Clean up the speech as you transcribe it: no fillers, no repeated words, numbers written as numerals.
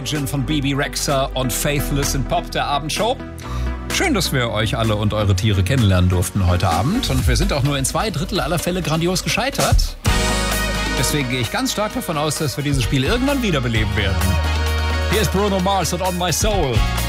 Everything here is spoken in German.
Imagine von Bebe Rexha und Faithless in Pop, der Abendshow. Schön, dass wir euch alle und eure Tiere kennenlernen durften heute Abend. Und wir sind auch nur in 2/3 aller Fälle grandios gescheitert. Deswegen gehe ich ganz stark davon aus, dass wir dieses Spiel irgendwann wiederbeleben werden. Hier ist Bruno Mars und On My Soul.